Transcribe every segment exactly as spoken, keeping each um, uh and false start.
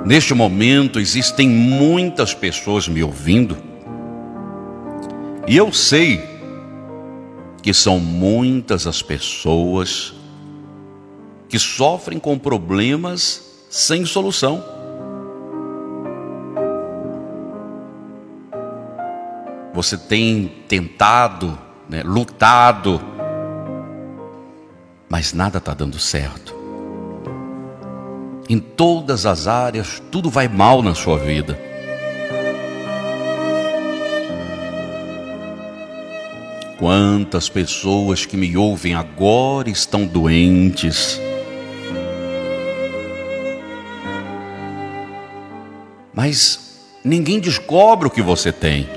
Neste momento existem muitas pessoas me ouvindo, e eu sei que são muitas as pessoas que sofrem com problemas sem solução. Você tem tentado, né, lutado, mas nada está dando certo. Em todas as áreas, tudo vai mal na sua vida. Quantas pessoas que me ouvem agora estão doentes, mas ninguém descobre o que você tem.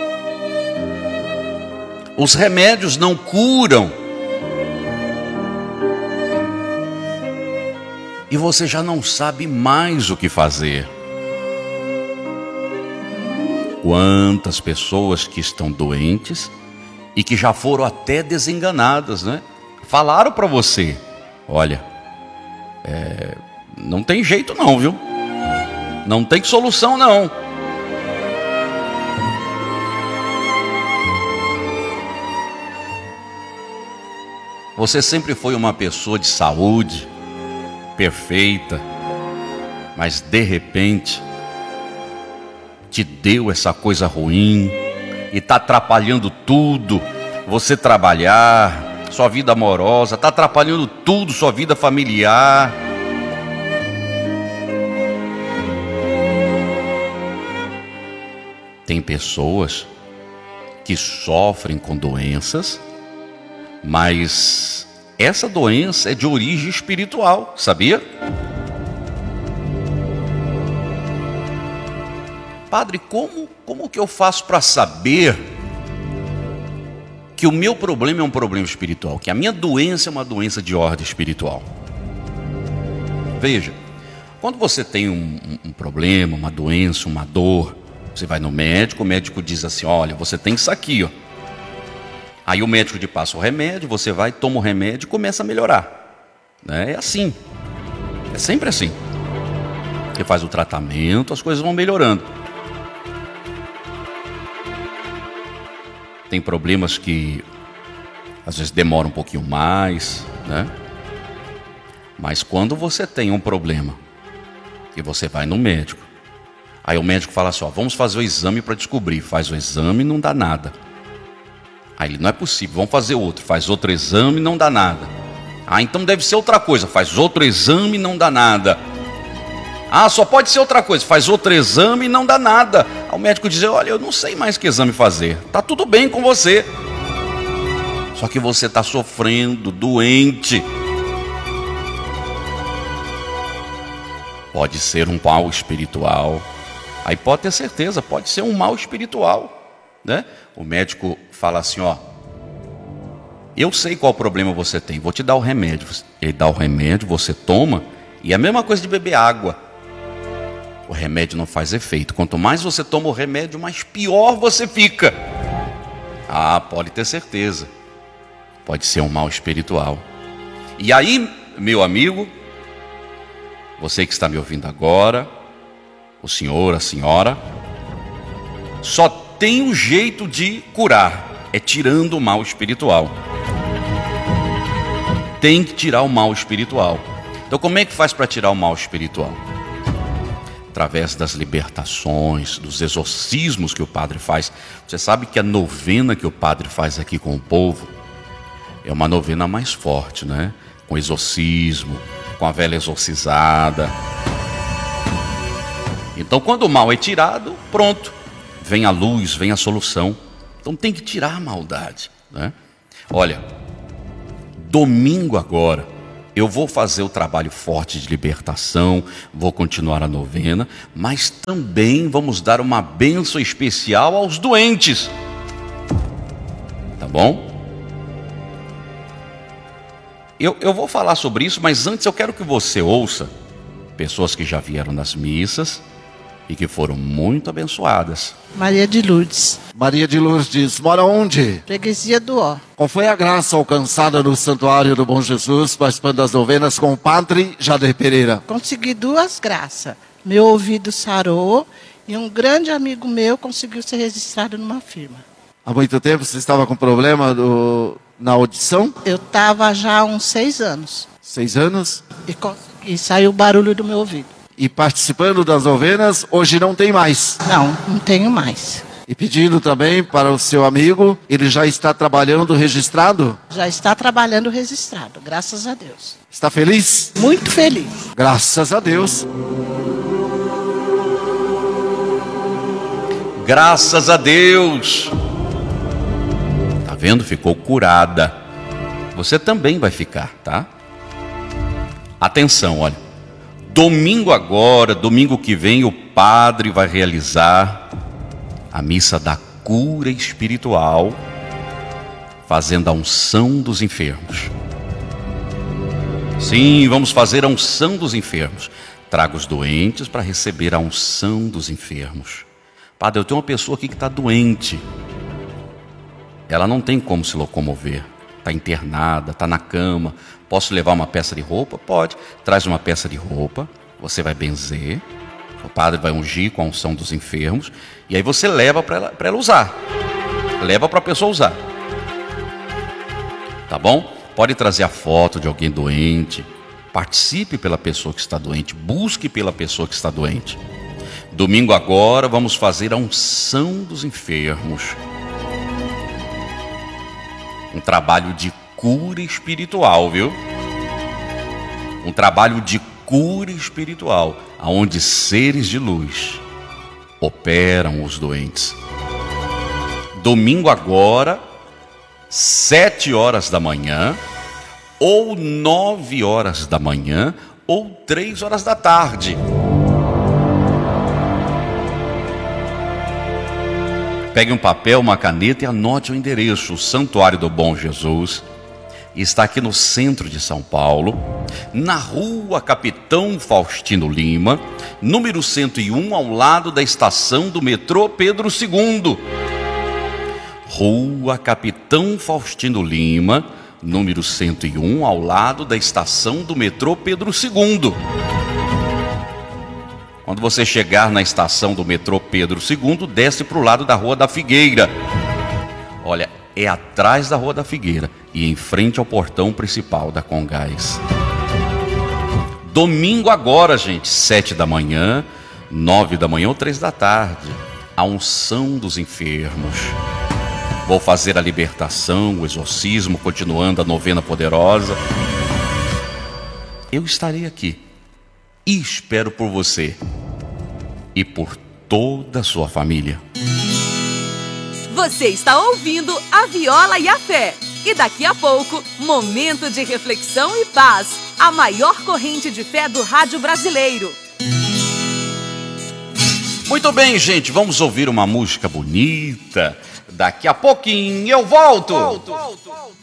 Os remédios não curam. E você já não sabe mais o que fazer. Quantas pessoas que estão doentes e que já foram até desenganadas, né? Falaram para você: olha, é, não tem jeito não, viu? Não tem solução não. Você sempre foi uma pessoa de saúde, perfeita, mas de repente te deu essa coisa ruim e está atrapalhando tudo. Você trabalhar, sua vida amorosa, está atrapalhando tudo, sua vida familiar. Tem pessoas que sofrem com doenças, mas essa doença é de origem espiritual, sabia? Padre, como, como que eu faço para saber que o meu problema é um problema espiritual, que a minha doença é uma doença de ordem espiritual? Veja, quando você tem um, um, um problema, uma doença, uma dor, você vai no médico, o médico diz assim: olha, você tem isso aqui, ó. Aí o médico te passa o remédio, você vai, toma o remédio e começa a melhorar. É assim. É sempre assim. Você faz o tratamento, as coisas vão melhorando. Tem problemas que às vezes demoram um pouquinho mais, né? Mas quando você tem um problema e você vai no médico, aí o médico fala assim: ó, vamos fazer o exame para descobrir. Faz o exame e não dá nada. Aí ele: não é possível, vamos fazer outro. Faz outro exame e não dá nada. Ah, então deve ser outra coisa. Faz outro exame e não dá nada. Ah, só pode ser outra coisa. Faz outro exame e não dá nada. Aí o médico diz: olha, eu não sei mais que exame fazer. Tá tudo bem com você. Só que você está sofrendo, doente. Pode ser um mal espiritual. Aí pode ter certeza, pode ser um mal espiritual, né? O médico fala assim: ó, eu sei qual problema você tem, vou te dar o remédio. Ele dá o remédio, você toma, e é a mesma coisa de beber água. O remédio não faz efeito. Quanto mais você toma o remédio, mais pior você fica. Ah, pode ter certeza. Pode ser um mal espiritual. E aí, meu amigo, você que está me ouvindo agora, o senhor, a senhora, só tem um jeito de curar: é tirando o mal espiritual. Tem que tirar o mal espiritual. Então como é que faz para tirar o mal espiritual? Através das libertações, dos exorcismos que o padre faz. Você sabe que a novena que o padre faz aqui com o povo é uma novena mais forte, né? Com exorcismo, com a vela exorcizada. Então quando o mal é tirado, pronto, vem a luz, vem a solução. Então tem que tirar a maldade, né? Olha, domingo agora eu vou fazer o trabalho forte de libertação, vou continuar a novena, mas também vamos dar uma bênção especial aos doentes. Tá bom? Eu, eu vou falar sobre isso, mas antes eu quero que você ouça pessoas que já vieram nas missas e que foram muito abençoadas. Maria de Lourdes. Maria de Lourdes, mora onde? Freguesia do Ó. Qual foi a graça alcançada no Santuário do Bom Jesus, participando das novenas com o padre Jader Pereira? Consegui duas graças. Meu ouvido sarou e um grande amigo meu conseguiu ser registrado numa firma. Há muito tempo você estava com problema do, na audição? Eu estava já há uns seis anos Seis anos? e, consegui, e saiu o barulho do meu ouvido. E participando das novenas, hoje não tem mais. Não, não tenho mais. E pedindo também para o seu amigo, ele já está trabalhando registrado? Já está trabalhando registrado, graças a Deus. Está feliz? Muito feliz. Graças a Deus. Graças a Deus. Tá vendo? Ficou curada. Você também vai ficar, tá? Atenção, olha. Domingo agora, domingo que vem, o padre vai realizar a missa da cura espiritual, fazendo a unção dos enfermos. Sim, vamos fazer a unção dos enfermos. Traga os doentes para receber a unção dos enfermos. Padre, eu tenho uma pessoa aqui que está doente. Ela não tem como se locomover. Está internada, está na cama. Posso levar uma peça de roupa? Pode. Traz uma peça de roupa. Você vai benzer. O padre vai ungir com a unção dos enfermos. E aí você leva para ela, para ela usar. Leva para a pessoa usar. Tá bom? Pode trazer a foto de alguém doente. Participe pela pessoa que está doente. Busque pela pessoa que está doente. Domingo agora vamos fazer a unção dos enfermos. Um trabalho de cura espiritual, viu? Um trabalho de cura espiritual, onde seres de luz operam os doentes. Domingo agora, sete horas da manhã, ou nove horas da manhã, ou três horas da tarde. Pegue um papel, uma caneta e anote o endereço. O Santuário do Bom Jesus está aqui no centro de São Paulo, na rua Capitão Faustino Lima, número cento e um, ao lado da estação do metrô Pedro segundo. Rua Capitão Faustino Lima, número cento e um, ao lado da estação do metrô Pedro segundo. Quando você chegar na estação do metrô Pedro segundo, desce para o lado da Rua da Figueira. Olha, é atrás da Rua da Figueira e em frente ao portão principal da Congás. Domingo agora, gente, sete da manhã, nove da manhã ou três da tarde. A unção dos enfermos. Vou fazer a libertação, o exorcismo, continuando a novena poderosa. Eu estarei aqui e espero por você e por toda a sua família. Você está ouvindo a Viola e a Fé. E daqui a pouco, momento de reflexão e paz. A maior corrente de fé do rádio brasileiro. Muito bem, gente, vamos ouvir uma música bonita. Daqui a pouquinho eu volto. volto, volto, volto.